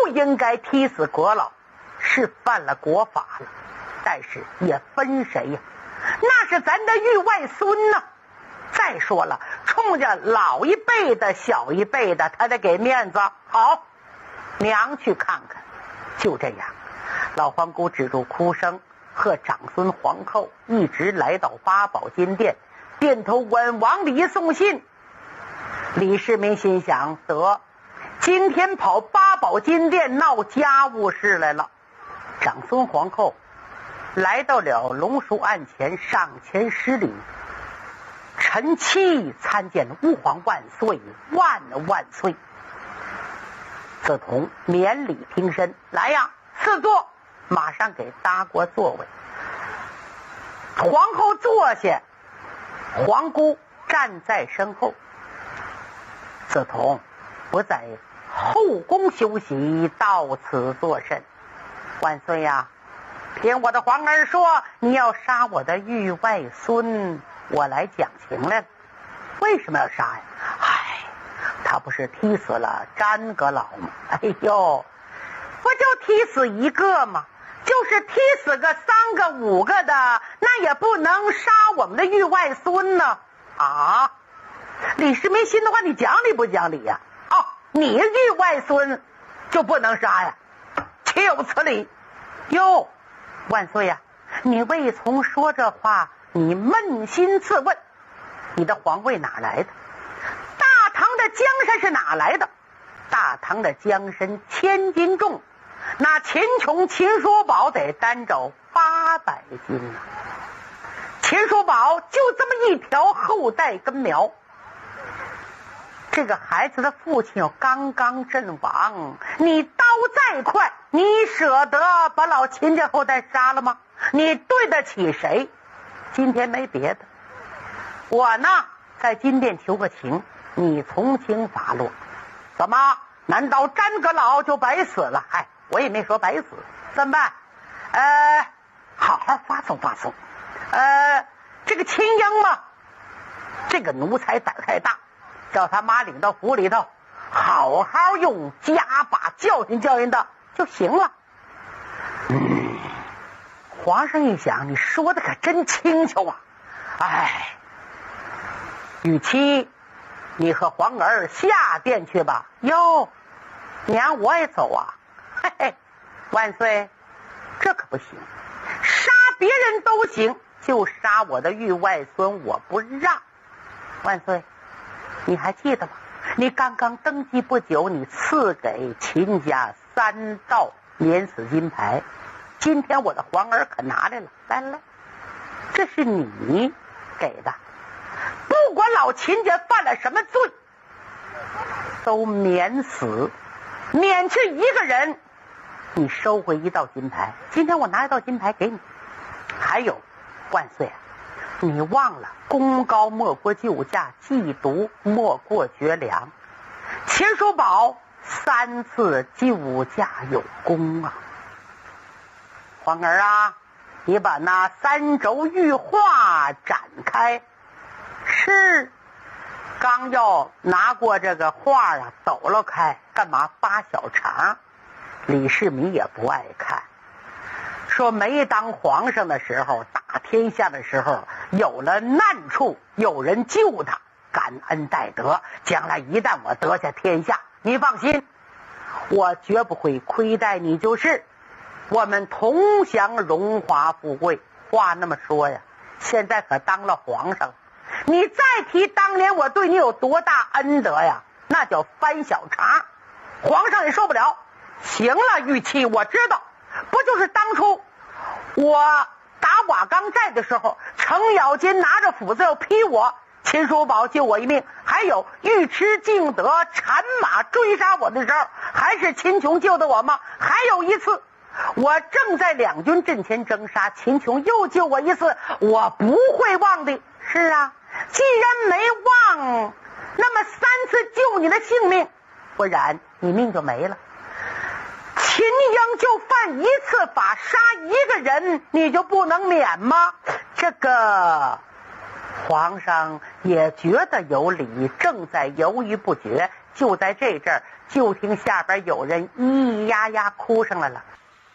不应该踢死国老，是犯了国法了，但是也分谁呀？那是咱的狱外孙呢。再说了，冲着老一辈的小一辈的，他得给面子。好，娘去看看。就这样，老皇姑止住哭声，和长孙皇后一直来到八宝金殿，点头问往里送信。李世民心想，得，今天跑八宝金殿闹家务事来了。长孙皇后来到了龙书案前，上前施礼，臣妻参见吾皇万岁，万万岁。子彤免礼平身，来呀，赐座，马上给搭过座位。皇后坐下，皇姑站在身后。子彤不在后宫休息，到此作甚？万岁呀，听我的皇儿说，你要杀我的狱外孙，我来讲情来了。为什么要杀呀？他不是踢死了詹阁老吗？哎呦，不就踢死一个吗？就是踢死个3个5个的，那也不能杀我们的狱外孙呢。啊，李世民心的话，你讲理不讲理呀？哦，你狱外孙就不能杀呀？岂有此理！哟，万岁呀，你未从说这话，你扪心自问，你的皇位哪来的？大唐的江山是哪来的？大唐的江山1000斤重，那秦琼、秦叔宝得单走800斤啊！秦叔宝就这么一条后代根苗，这个孩子的父亲要刚刚阵亡，你刀再快，你舍得把老秦家后代杀了吗？你对得起谁？今天没别的，我呢在金殿求个情，你从轻发落。怎么？难道詹阁老就白死了？我也没说白死，怎么办？好好发送发送。这个秦英嘛，这个奴才胆太大，叫他妈领到府里头，好好用家法教训教训他就行了。皇上一想，你说的可真轻巧啊！与其你和皇儿下殿去吧。哟，娘我也走啊。嘿嘿，万岁，这可不行，杀别人都行，就杀我的狱外孙我不让。万岁，你还记得吗？你刚刚登基不久，你赐给秦家3道免死金牌，今天我的皇儿可拿来了。来，这是你给的，不管老秦家犯了什么罪，都免死，免去一个人，你收回1道金牌。今天我拿1道金牌给你。还有，万岁，你忘了功高莫过救驾，嫉妒莫过绝粮。秦叔宝3次救驾有功啊。皇儿啊，你把那3轴玉画展开。是，刚要拿过这个画啊，抖了开，干嘛发小肠？李世民也不爱看，说没当皇上的时候，打天下的时候，有了难处有人救他，感恩戴德，将来一旦我得下天下，你放心，我绝不会亏待你，就是我们同享荣华富贵。话那么说呀，现在可当了皇上了，你再提当年我对你有多大恩德呀，那叫翻小肠，皇上也受不了。行了，玉妻，我知道，不就是当初我打瓦岗寨的时候，程咬金拿着斧子要劈我，秦叔宝救我一命，还有尉迟敬德缠马追杀我的时候，还是秦琼救的我吗？还有一次我正在两军阵前征杀，秦琼又救我一次，我不会忘的。是啊，既然没忘，那么3次救你的性命，不然你命就没了。秦英就犯1次法，杀1个人，你就不能免吗？这个皇上也觉得有理，正在犹豫不决， 就在这阵儿，就听下边有人咿咿呀呀哭上来了。